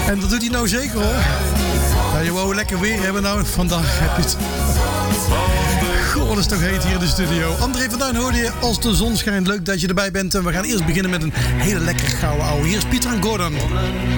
En dat doet hij nou zeker hoor. Ja, je wou lekker weer hebben nou. Vandaag heb je het. Goh, wat is toch heet hier in de studio. André van Duin hoorde je Als de zon schijnt. Leuk dat je erbij bent. En we gaan eerst beginnen met een hele lekkere gouden ouwe. Hier is Pieter en Gordon.